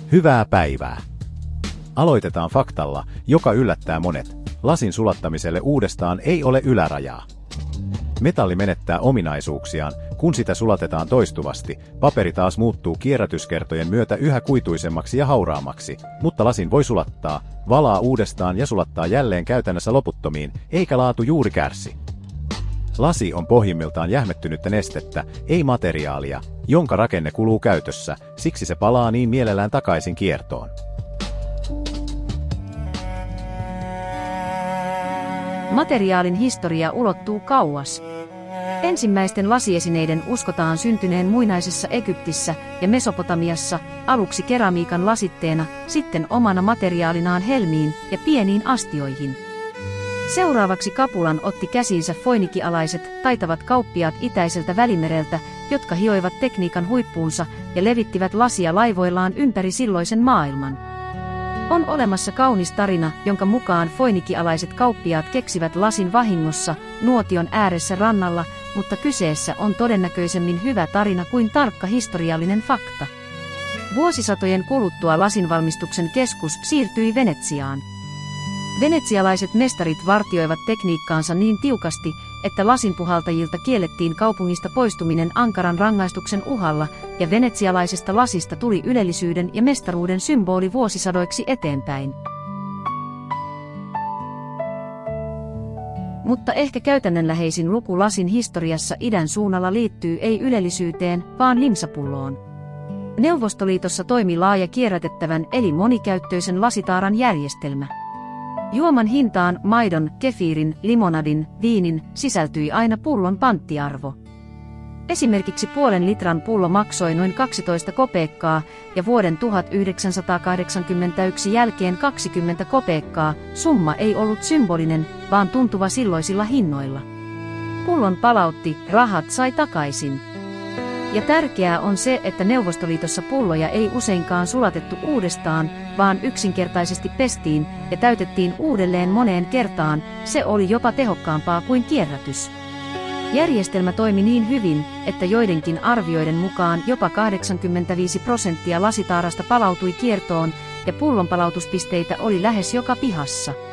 Hyvää päivää! Aloitetaan faktalla, joka yllättää monet. Lasin sulattamiselle uudestaan ei ole ylärajaa. Metalli menettää ominaisuuksiaan, kun sitä sulatetaan toistuvasti. Paperi taas muuttuu kierrätyskertojen myötä yhä kuituisemmaksi ja hauraammaksi, mutta lasin voi sulattaa, valaa uudestaan ja sulattaa jälleen käytännössä loputtomiin, eikä laatu juuri kärsi. Lasi on pohjimmiltaan jähmettynyttä nestettä, ei materiaalia, jonka rakenne kuluu käytössä, siksi se palaa niin mielellään takaisin kiertoon. Materiaalin historia ulottuu kauas. Ensimmäisten lasiesineiden uskotaan syntyneen muinaisessa Egyptissä ja Mesopotamiassa, aluksi keramiikan lasitteena, sitten omana materiaalinaan helmiin ja pieniin astioihin. Seuraavaksi kapulan otti käsiinsä foinikialaiset, taitavat kauppiaat itäiseltä Välimereltä, jotka hioivat tekniikan huippuunsa ja levittivät lasia laivoillaan ympäri silloisen maailman. On olemassa kaunis tarina, jonka mukaan foinikialaiset kauppiaat keksivät lasin vahingossa nuotion ääressä rannalla, mutta kyseessä on todennäköisemmin hyvä tarina kuin tarkka historiallinen fakta. Vuosisatojen kuluttua lasinvalmistuksen keskus siirtyi Venetsiaan. Venetsialaiset mestarit vartioivat tekniikkaansa niin tiukasti, että lasinpuhaltajilta kiellettiin kaupungista poistuminen ankaran rangaistuksen uhalla, ja venetsialaisesta lasista tuli ylellisyyden ja mestaruuden symboli vuosisadoiksi eteenpäin. Mutta ehkä käytännönläheisin luku lasin historiassa idän suunnalla liittyy ei ylellisyyteen, vaan limsapulloon. Neuvostoliitossa toimi laaja kierrätettävän eli monikäyttöisen lasitaaran järjestelmä. Juoman hintaan maidon, kefiirin, limonadin, viinin sisältyi aina pullon panttiarvo. Esimerkiksi puolen litran pullo maksoi noin 12 kopeekkaa ja vuoden 1981 jälkeen 20 kopeekkaa. Summa ei ollut symbolinen, vaan tuntuva silloisilla hinnoilla. Pullon palautti, rahat sai takaisin. Ja tärkeää on se, että Neuvostoliitossa pulloja ei useinkaan sulatettu uudestaan, vaan yksinkertaisesti pestiin ja täytettiin uudelleen moneen kertaan, se oli jopa tehokkaampaa kuin kierrätys. Järjestelmä toimi niin hyvin, että joidenkin arvioiden mukaan jopa 85% lasitaarasta palautui kiertoon ja pullonpalautuspisteitä oli lähes joka pihassa.